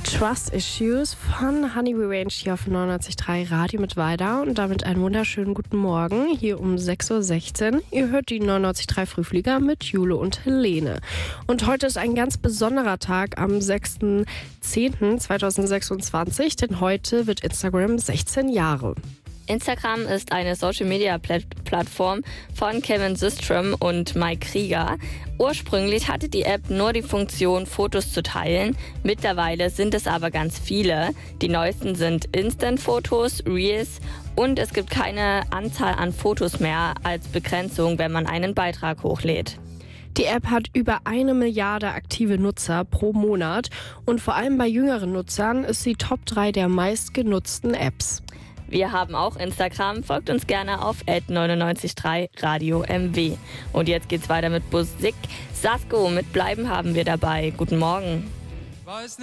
Trust Issues von Honey We Range hier auf 99.3 Radio mit Weida und damit einen wunderschönen guten Morgen hier um 6.16 Uhr. Ihr hört die 99.3 Frühflieger mit Jule und Helene. Und heute ist ein ganz besonderer Tag am 6.10.2026, denn heute wird Instagram 16 Jahre. Instagram ist eine Social-Media-Plattform von Kevin Systrom und Mike Krieger. Ursprünglich hatte die App nur die Funktion, Fotos zu teilen. Mittlerweile sind es aber ganz viele. Die neuesten sind Instant-Fotos, Reels und es gibt keine Anzahl an Fotos mehr als Begrenzung, wenn man einen Beitrag hochlädt. Die App hat über 1 Milliarde aktive Nutzer pro Monat und vor allem bei jüngeren Nutzern ist sie Top 3 der meistgenutzten Apps. Wir haben auch Instagram, folgt uns gerne auf @993 Radio MW. Und jetzt geht's weiter mit Musik. Sasko mit Bleiben haben wir dabei. Guten Morgen.